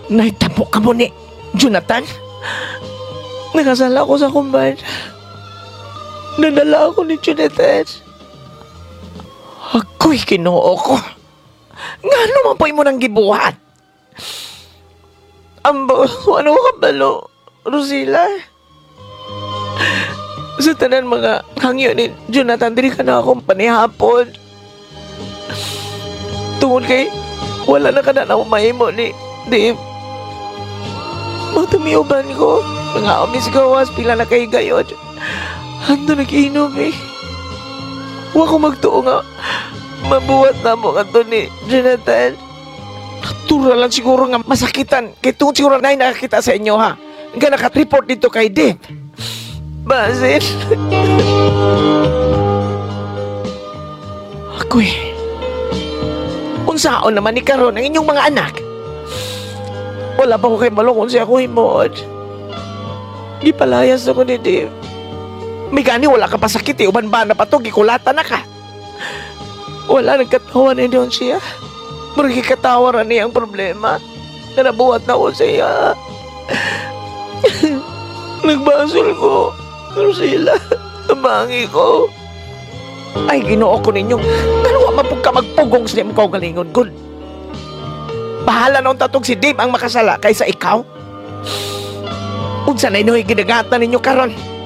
Naitabo ka mo ni Jonathan? Nakasala ko sa kumbad. Nadala ako ni Jonathan. Ako'y Ginoo ko. Nga naman po mo nang gibuhat. Ambo, ano ka balo, Rosila? Sa tanan mga hangyo ni Jonathan, diri ka na akong panihapon. Tungod kay, wala na ka na mahimo ni Dave. Matumiuban ko. Mga omis gawas, pila na kay gayod. Hando nag-inom eh. Huwag ko magtuo nga. Mabuhat na mo nga to ni Jonathan. Natura lang siguro nga masakitan. Kaya tungod siguro na nakakita sa inyo ha. Nga nakat-report dito kay Dave. Basin. Ako'y unsaon naman ni karon ang inyong mga anak. Wala pa ko kay malo kung siya ko himod. Gipalayas ako ni Dave. May gani wala ka pa sakit eh. Uban ba na pa to, gikulata na ka. Wala nagkatawa na doon siya. Maragi katawaran niya ang problema. Nanabuhat na ko siya. Nagbasol ko. Rosila, nabangi ko. Ay, Ginoo ko ninyo. Pero mapug ka magpugong sa ko galingon, good. Bahala na tatong si Dave ang makasala kaysa ikaw. Unsa na ino'y ginagatan ninyo karon?